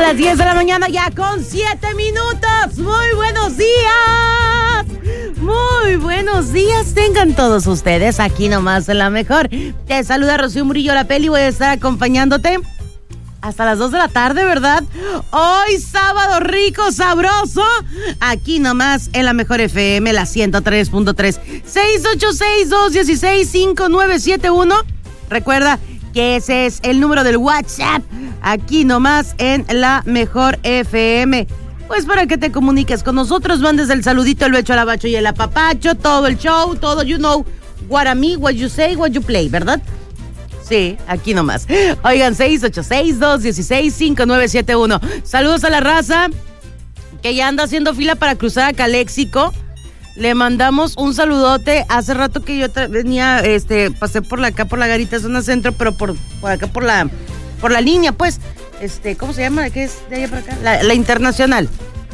las 10 de la mañana ya con 7 minutos. Muy buenos días. Muy buenos días tengan todos ustedes aquí nomás en La Mejor. Te saluda Rocío Murillo La Peli. Voy a estar acompañándote hasta las 2 de la tarde, ¿verdad? Hoy sábado rico, sabroso. Aquí nomás en La Mejor FM, la 103.3. 686-216-5971. Recuerda que ese es el número del WhatsApp. Aquí nomás en La Mejor FM. Pues para que te comuniques con nosotros, mandes el saludito, el becho, el abacho y el apapacho, todo el show, todo, you know, what I mean, what you say, what you play, ¿verdad? Sí, aquí nomás. Oigan, 686-216-5971. Saludos a la raza que ya anda haciendo fila para cruzar a Caléxico. Le mandamos un saludote. Hace rato que yo venía, pasé por acá por la garita zona centro, pero por acá por la línea, pues. ¿Cómo se llama? ¿Qué es de allá para acá? La internacional.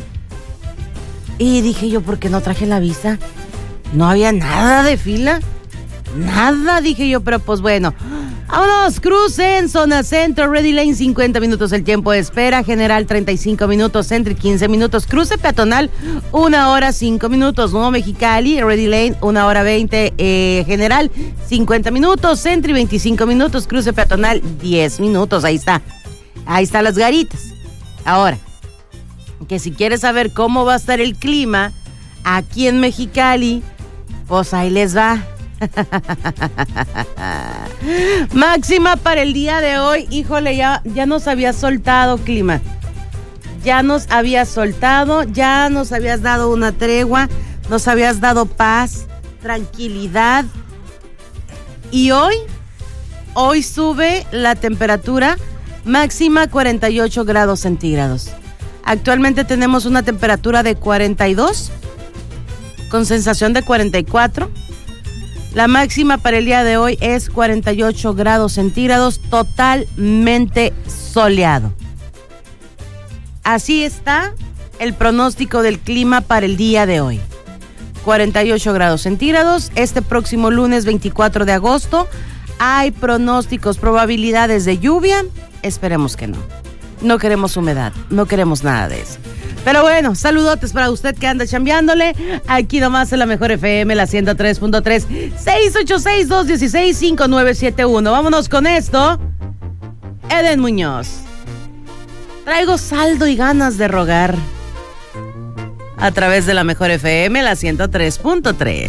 Y dije yo, ¿por qué no traje la visa? No había nada de fila. Nada, dije yo, pero pues bueno. Vámonos, cruce en zona centro, Ready Lane, 50 minutos el tiempo de espera, general 35 minutos, Centro 15 minutos, cruce peatonal 1 hora 5 minutos, Nuevo Mexicali, Ready Lane 1 hora 20, general 50 minutos, Centro 25 minutos, cruce peatonal 10 minutos, ahí están las garitas. Ahora, que si quieres saber cómo va a estar el clima aquí en Mexicali, pues ahí les va. Máxima para el día de hoy. Híjole, ya nos había soltado clima. Ya nos habías soltado, ya nos habías dado una tregua, nos habías dado paz, tranquilidad. Y hoy sube la temperatura máxima 48 grados centígrados. Actualmente tenemos una temperatura de 42 con sensación de 44. La máxima para el día de hoy es 48 grados centígrados, totalmente soleado. Así está el pronóstico del clima para el día de hoy. 48 grados centígrados. Este próximo lunes 24 de agosto hay pronósticos, probabilidades de lluvia. Esperemos que no. No queremos humedad, no queremos nada de eso. Pero bueno, saludotes para usted que anda chambeándole. Aquí nomás en La Mejor FM, la 103.3. 686-216-5971. Vámonos con esto. Eden Muñoz. Traigo saldo y ganas de rogar. A través de La Mejor FM, la 103.3.